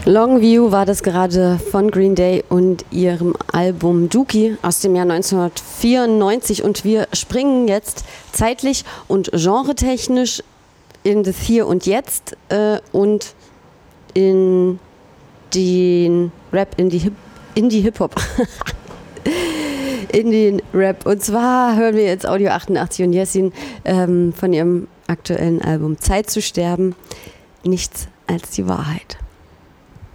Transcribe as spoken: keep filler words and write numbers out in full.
Longview war das gerade von Green Day und ihrem Album Dookie aus dem Jahr neunzehnhundertvierundneunzig. Und wir springen jetzt zeitlich und genretechnisch in das Hier und Jetzt äh, und in den Rap, in die Hip, in die Hip-Hop. in den Rap. Und zwar hören wir jetzt Audio achtundachtzig und Jessin ähm, von ihrem aktuellen Album Zeit zu sterben. Nichts als die Wahrheit.